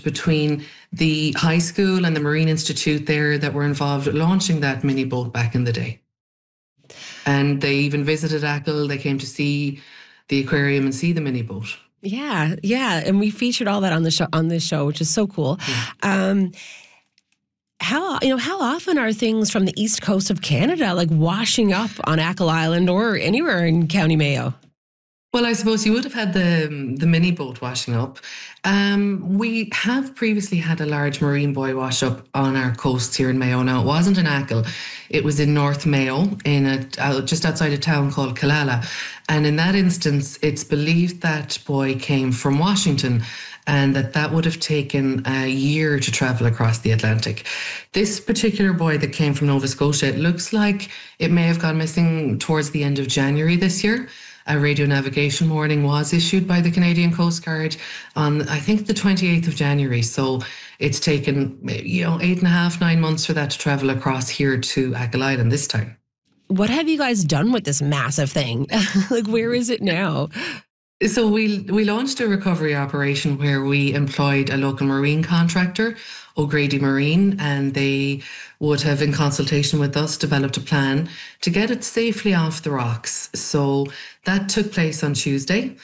between the high school and the Marine Institute there that were involved with launching that mini boat back in the day. And they even visited Achill. They came to see the aquarium and see the mini boat. Yeah, and we featured all that on this show, which is so cool. Yeah. How often are things from the east coast of Canada like washing up on Achill Island or anywhere in County Mayo? Well, I suppose you would have had the mini boat washing up. We have previously had a large marine buoy wash up on our coasts here in Mayo. Now, it wasn't in Achill. It was in North Mayo, just outside a town called Killala. And in that instance, it's believed that buoy came from Washington and that would have taken a year to travel across the Atlantic. This particular buoy that came from Nova Scotia, it looks like it may have gone missing towards the end of January this year. A radio navigation warning was issued by the Canadian Coast Guard on, I think, the 28th of January. So it's taken, 8.5, 9 months for that to travel across here to Achill Island this time. What have you guys done with this massive thing? Like, where is it now? So we launched a recovery operation where we employed a local marine contractor, O'Grady Marine, and they would have, in consultation with us, developed a plan to get it safely off the rocks. So that took place on Tuesday.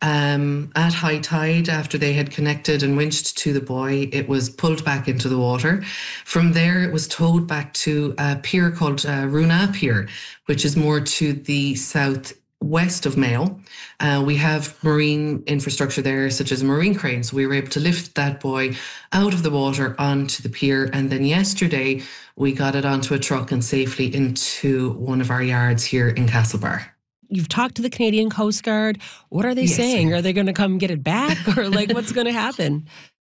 At high tide, after they had connected and winched to the buoy, it was pulled back into the water. From there, it was towed back to a pier called Runa Pier, which is more to the southwest of Mayo. We have marine infrastructure there, such as a marine crane. So we were able to lift that buoy out of the water onto the pier. And then yesterday, we got it onto a truck and safely into one of our yards here in Castlebar. You've talked to the Canadian Coast Guard. What are they saying? Are they going to come get it back? Or what's going to happen?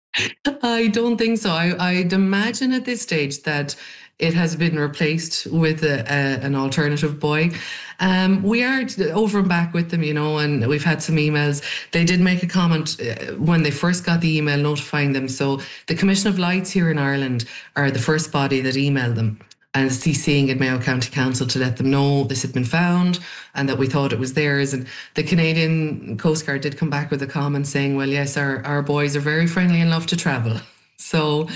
I don't think so. I'd imagine at this stage that it has been replaced with an alternative buoy. We are over and back with them, and we've had some emails. They did make a comment when they first got the email notifying them. So the Commission of Lights here in Ireland are the first body that emailed them and CCing at Mayo County Council to let them know this had been found and that we thought it was theirs. And the Canadian Coast Guard did come back with a comment saying, well, yes, our boys are very friendly and love to travel. So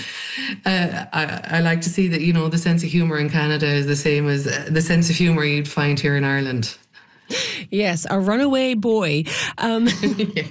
I like to see that, the sense of humour in Canada is the same as the sense of humour you'd find here in Ireland. Yes, a runaway boy. Yeah.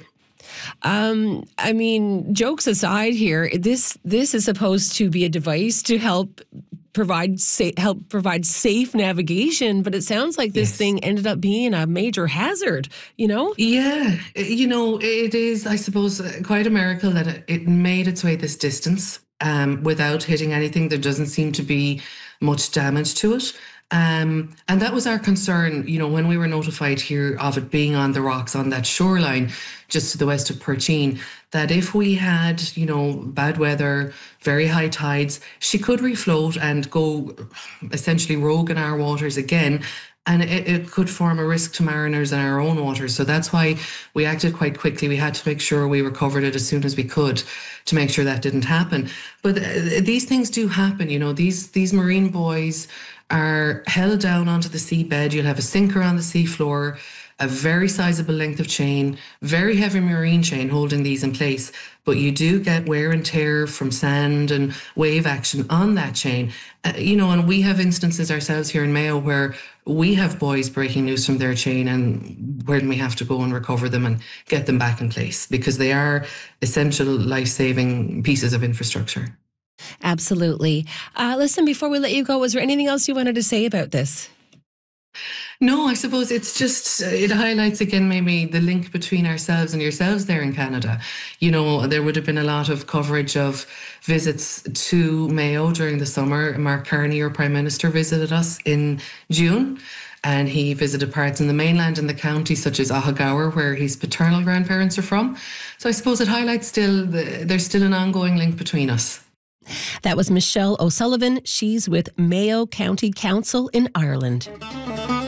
I mean, jokes aside here, this is supposed to be a device to help provide safe navigation, but it sounds like this thing ended up being a major hazard, Yeah, it is, I suppose, quite a miracle that it made its way this distance without hitting anything. There doesn't seem to be much damage to it. And that was our concern, when we were notified here of it being on the rocks on that shoreline just to the west of Percheen, that if we had, bad weather, very high tides, she could refloat and go essentially rogue in our waters again. And it could form a risk to mariners in our own waters. So that's why we acted quite quickly. We had to make sure we recovered it as soon as we could to make sure that didn't happen. But these things do happen. These marine buoys are held down onto the seabed. You'll have a sinker on the seafloor, a very sizable length of chain, very heavy marine chain holding these in place. But you do get wear and tear from sand and wave action on that chain. And we have instances ourselves here in Mayo where we have buoys breaking loose from their chain, and when we have to go and recover them and get them back in place because they are essential life-saving pieces of infrastructure. Absolutely. Listen, before we let you go, was there anything else you wanted to say about this? No, I suppose it's just, it highlights again maybe the link between ourselves and yourselves there in Canada. There would have been a lot of coverage of visits to Mayo during the summer. Mark Carney, our Prime Minister, visited us in June. And he visited parts in the mainland and the county, such as Ahagower, where his paternal grandparents are from. So I suppose it highlights there's still an ongoing link between us. That was Michelle O'Sullivan. She's with Mayo County Council in Ireland.